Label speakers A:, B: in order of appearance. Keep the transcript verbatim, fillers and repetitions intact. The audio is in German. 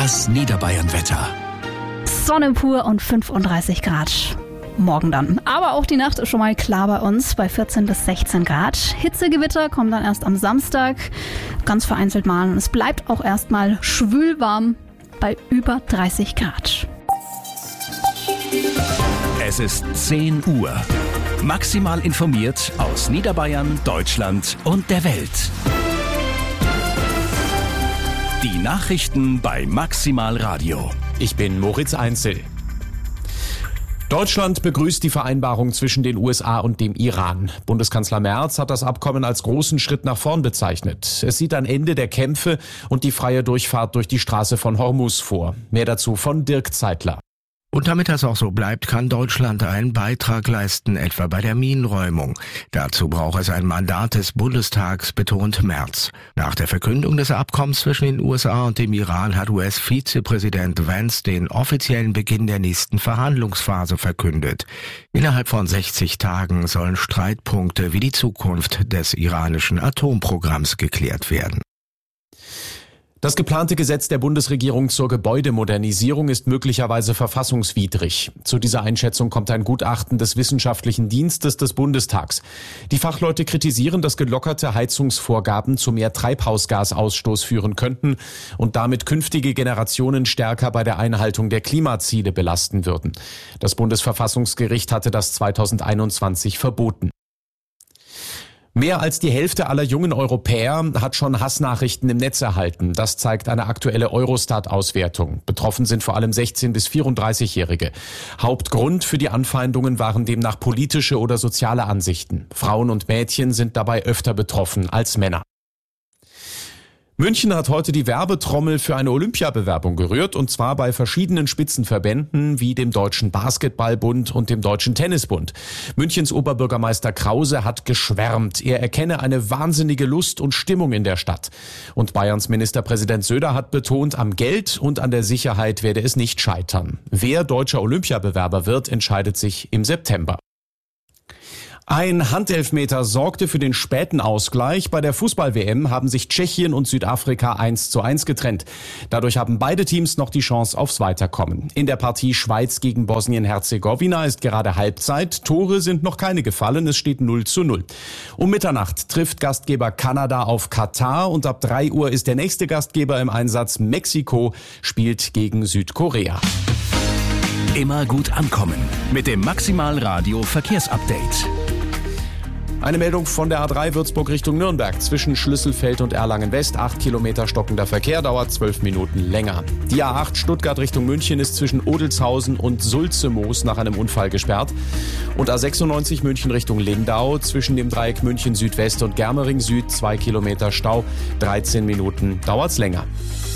A: Das Niederbayern-Wetter.
B: Sonne pur und fünfunddreißig Grad. Morgen dann. Aber auch die Nacht ist schon mal klar bei uns, bei vierzehn bis sechzehn Grad. Hitzegewitter kommen dann erst am Samstag, ganz vereinzelt mal. Und es bleibt auch erstmal schwülwarm bei über dreißig Grad.
A: Es ist zehn Uhr. Maximal informiert aus Niederbayern, Deutschland und der Welt. Die Nachrichten bei Maximal Radio.
C: Ich bin Moritz Einzel. Deutschland begrüßt die Vereinbarung zwischen den U S A und dem Iran. Bundeskanzler Merz hat das Abkommen als großen Schritt nach vorn bezeichnet. Es sieht ein Ende der Kämpfe und die freie Durchfahrt durch die Straße von Hormuz vor. Mehr dazu von Dirk Zeitler.
D: Und damit das auch so bleibt, kann Deutschland einen Beitrag leisten, etwa bei der Minenräumung. Dazu braucht es ein Mandat des Bundestags, betont Merz. Nach der Verkündung des Abkommens zwischen den U S A und dem Iran hat U S-Vizepräsident Vance den offiziellen Beginn der nächsten Verhandlungsphase verkündet. Innerhalb von sechzig Tagen sollen Streitpunkte wie die Zukunft des iranischen Atomprogramms geklärt werden.
C: Das geplante Gesetz der Bundesregierung zur Gebäudemodernisierung ist möglicherweise verfassungswidrig. Zu dieser Einschätzung kommt ein Gutachten des Wissenschaftlichen Dienstes des Bundestags. Die Fachleute kritisieren, dass gelockerte Heizungsvorgaben zu mehr Treibhausgasausstoß führen könnten und damit künftige Generationen stärker bei der Einhaltung der Klimaziele belasten würden. Das Bundesverfassungsgericht hatte das zweitausendeinundzwanzig verboten. Mehr als die Hälfte aller jungen Europäer hat schon Hassnachrichten im Netz erhalten. Das zeigt eine aktuelle Eurostat-Auswertung. Betroffen sind vor allem sechzehn- bis vierunddreißigjährige. Hauptgrund für die Anfeindungen waren demnach politische oder soziale Ansichten. Frauen und Mädchen sind dabei öfter betroffen als Männer. München hat heute die Werbetrommel für eine Olympiabewerbung gerührt, und zwar bei verschiedenen Spitzenverbänden wie dem Deutschen Basketballbund und dem Deutschen Tennisbund. Münchens Oberbürgermeister Krause hat geschwärmt. Er erkenne eine wahnsinnige Lust und Stimmung in der Stadt. Und Bayerns Ministerpräsident Söder hat betont, am Geld und an der Sicherheit werde es nicht scheitern. Wer deutscher Olympiabewerber wird, entscheidet sich im September. Ein Handelfmeter sorgte für den späten Ausgleich. Bei der Fußball-W M haben sich Tschechien und Südafrika eins zu eins getrennt. Dadurch haben beide Teams noch die Chance aufs Weiterkommen. In der Partie Schweiz gegen Bosnien-Herzegowina ist gerade Halbzeit. Tore sind noch keine gefallen. Es steht null zu null. Um Mitternacht trifft Gastgeber Kanada auf Katar und ab drei Uhr ist der nächste Gastgeber im Einsatz. Mexiko spielt gegen Südkorea.
A: Immer gut ankommen mit dem Maximal Radio Verkehrsupdate.
C: Eine Meldung von der A drei Würzburg Richtung Nürnberg. Zwischen Schlüsselfeld und Erlangen West. acht Kilometer stockender Verkehr, dauert zwölf Minuten länger. Die A acht Stuttgart Richtung München ist zwischen Odelshausen und Sulzemoos nach einem Unfall gesperrt. Und A sechsundneunzig München Richtung Lindau. Zwischen dem Dreieck München Südwest und Germering Süd zwei Kilometer Stau. dreizehn Minuten dauert's länger.